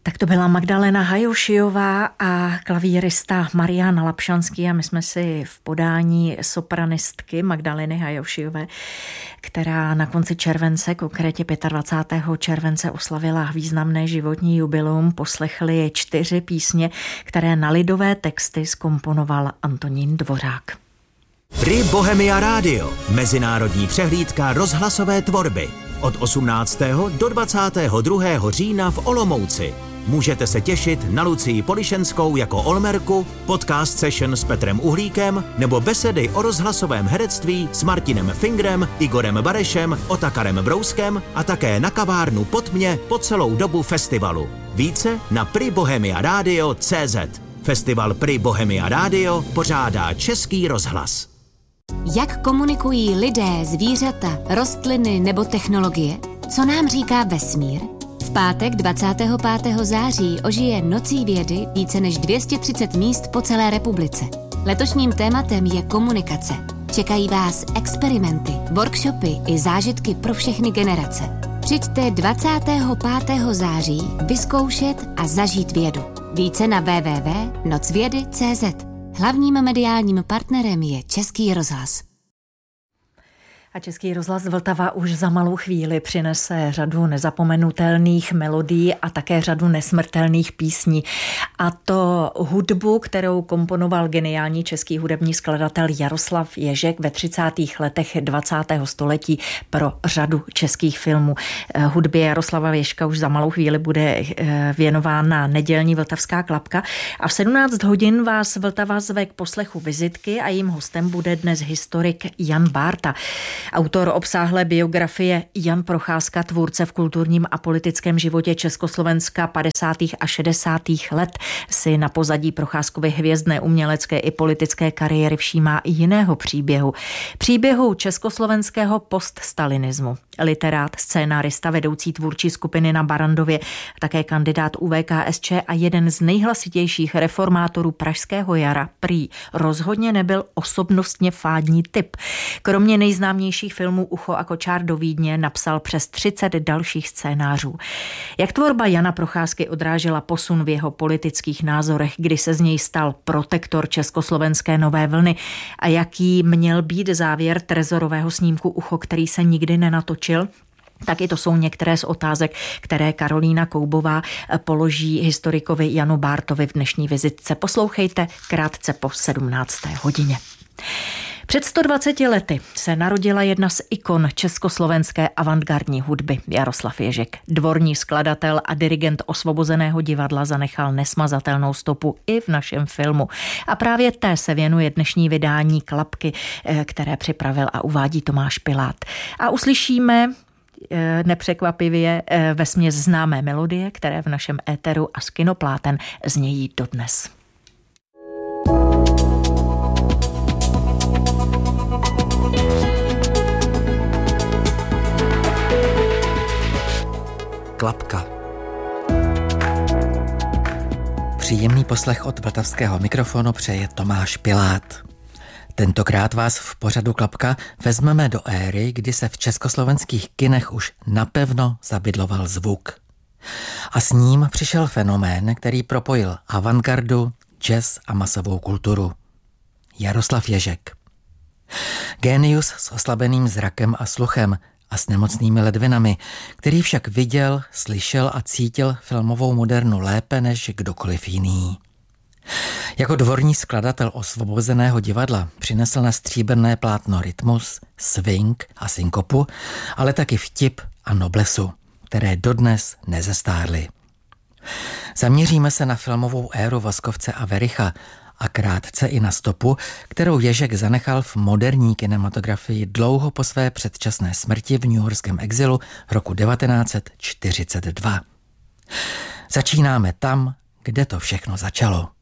Tak to byla Magdalena Hajošiová a klavírista Marián Lapšanský a my jsme si v podání sopranistky Magdaleny Hajošiové, která na konci července, konkrétně 25. července oslavila významné životní jubileum, poslechli 4 písně, které na lidové texty zkomponoval Antonín Dvořák. Pri Bohemia Radio, mezinárodní přehlídka rozhlasové tvorby. Od 18. do 22. října v Olomouci. Můžete se těšit na Lucii Polišenskou jako Olmerku, podcast session s Petrem Uhlíkem nebo besedy o rozhlasovém herectví s Martinem Fingrem, Igorem Barešem, Otakarem Brouskem a také na kavárnu Pod mě po celou dobu festivalu. Více na pribohemiaradio.cz. Festival Pri Bohemia Radio pořádá Český rozhlas. Jak komunikují lidé, zvířata, rostliny nebo technologie? Co nám říká vesmír? V pátek 25. září ožije Nocí vědy více než 230 míst po celé republice. Letošním tématem je komunikace. Čekají vás experimenty, workshopy i zážitky pro všechny generace. Přijďte 25. září vyzkoušet a zažít vědu. Více na www.nocvědy.cz. Hlavním mediálním partnerem je Český rozhlas. A Český rozhlas Vltava už za malou chvíli přinese řadu nezapomenutelných melodií a také řadu nesmrtelných písní. A to hudbu, kterou komponoval geniální český hudební skladatel Jaroslav Ježek ve 30. letech 20. století pro řadu českých filmů. Hudbě Jaroslava Ježka už za malou chvíli bude věnována nedělní Vltavská klapka a v 17 hodin vás Vltava zve k poslechu vizitky a jím hostem bude dnes historik Jan Bárta. Autor obsáhlé biografie Jan Procházka, tvůrce v kulturním a politickém životě Československa 50. a 60. let, si na pozadí Procházkovy hvězdné umělecké i politické kariéry všímá i jiného příběhu. Příběhu československého poststalinismu. Literát, scénárista, vedoucí tvůrčí skupiny na Barrandově, také kandidát ÚVKSČ a jeden z nejhlasitějších reformátorů pražského jara prý rozhodně nebyl osobnostně fádní typ. Kromě nejznámějších filmů Ucho a kočár do Vídně napsal přes 30 dalších scénářů. Jak tvorba Jana Procházky odrážela posun v jeho politických názorech, kdy se z něj stal protektor československé nové vlny a jaký měl být závěr trezorového snímku Ucho, který se nikdy nenatočil? Taky to jsou některé z otázek, které Karolína Koubová položí historikovi Janu Bártovi v dnešní vizitce. Poslouchejte krátce po 17. hodině. Před 120 lety se narodila jedna z ikon československé avantgardní hudby, Jaroslav Ježek. Dvorní skladatel a dirigent Osvobozeného divadla zanechal nesmazatelnou stopu i v našem filmu. A právě té se věnuje dnešní vydání Klapky, které připravil a uvádí Tomáš Pilát. A uslyšíme nepřekvapivě vesměs známé melodie, které v našem éteru a z kinopláten znějí dodnes. Klapka. Příjemný poslech od vltavského mikrofonu přeje Tomáš Pilát. Tentokrát vás v pořadu Klapka vezmeme do éry, kdy se v československých kinech už napevno zabydloval zvuk. A s ním přišel fenomén, který propojil avantgardu, jazz a masovou kulturu. Jaroslav Ježek. Génius s oslabeným zrakem a sluchem a s nemocnými ledvinami, který však viděl, slyšel a cítil filmovou modernu lépe než kdokoliv jiný. Jako dvorní skladatel Osvobozeného divadla přinesl na stříbrné plátno rytmus, swing a synkopu, ale taky vtip a noblesu, které dodnes nezestárly. Zaměříme se na filmovou éru Voskovce a Wericha a krátce i na stopu, kterou Ježek zanechal v moderní kinematografii dlouho po své předčasné smrti v newyorském exilu roku 1942. Začínáme tam, kde to všechno začalo.